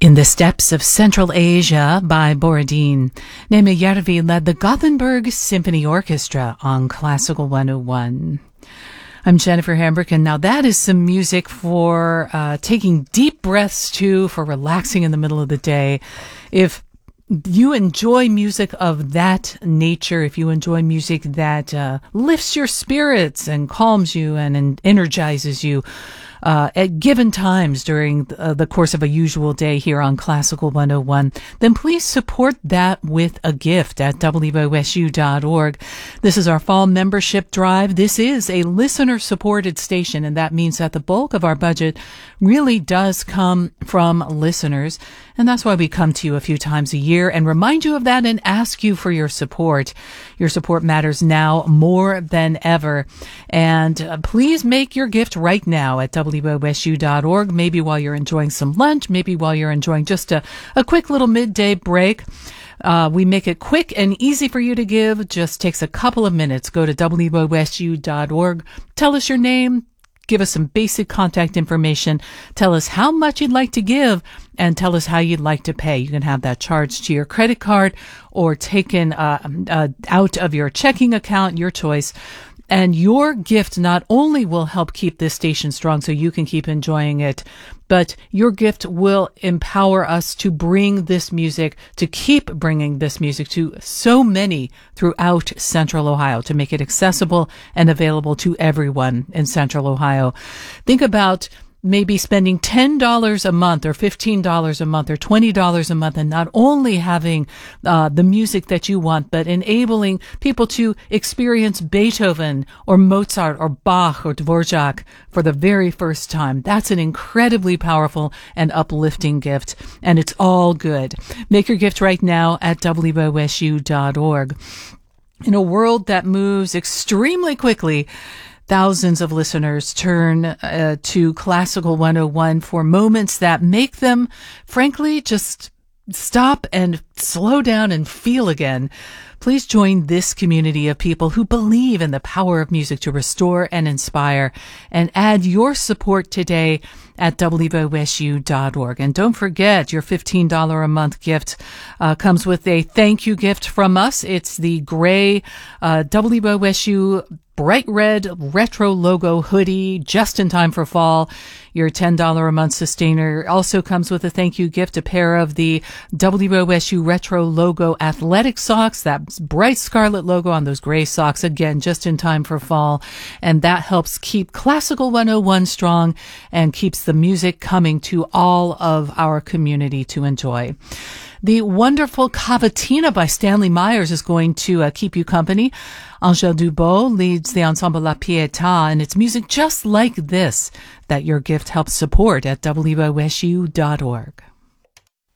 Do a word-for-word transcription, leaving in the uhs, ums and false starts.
In the Steppes of Central Asia by Borodin, Neeme Järvi led the Gothenburg Symphony Orchestra on Classical one oh one. I'm Jennifer Hambrick, and now that is some music for uh, taking deep breaths to, for relaxing in the middle of the day. If you enjoy music of that nature, if you enjoy music that uh, lifts your spirits and calms you and, and energizes you, Uh, at given times during uh, the course of a usual day here on Classical one oh one, then please support that with a gift at w o s u dot org. This is our fall membership drive. This is a listener-supported station, and that means that the bulk of our budget really does come from listeners, and that's why we come to you a few times a year and remind you of that and ask you for your support. Your support matters now more than ever, and uh, please make your gift right now at w o s u dot org, maybe while you're enjoying some lunch, maybe while you're enjoying just a, a quick little midday break. Uh, we make it quick and easy for you to give. Just takes a couple of minutes. Go to w o s u dot org, tell us your name, give us some basic contact information, tell us how much you'd like to give, and tell us how you'd like to pay. You can have that charged to your credit card or taken uh, uh, out of your checking account, your choice. And your gift not only will help keep this station strong so you can keep enjoying it, but your gift will empower us to bring this music, to keep bringing this music to so many throughout Central Ohio, to make it accessible and available to everyone in Central Ohio. Think about maybe spending ten dollars a month or fifteen dollars a month or twenty dollars a month and not only having uh, the music that you want, but enabling people to experience Beethoven or Mozart or Bach or Dvorak for the very first time. That's an incredibly powerful and uplifting gift, and it's all good. Make your gift right now at w o s u dot org. In a world that moves extremely quickly, thousands of listeners turn uh, to Classical one oh one for moments that make them, frankly, just stop and slow down and feel again. Please join this community of people who believe in the power of music to restore and inspire, and add your support today at w o s u dot org. And don't forget, your fifteen dollars a month gift uh, comes with a thank you gift from us. It's the gray uh, W O S U bright red retro logo hoodie, just in time for fall. Your ten dollars a month sustainer also comes with a thank you gift, a pair of the W O S U retro logo athletic socks, that bright scarlet logo on those gray socks, again, just in time for fall. And that helps keep Classical one oh one strong and keeps the music coming to all of our community to enjoy. The wonderful Cavatina by Stanley Myers is going to uh, keep you company. Angèle Dubois leads the ensemble La Pietà, and it's music just like this that your gift helps support at w o s u dot org.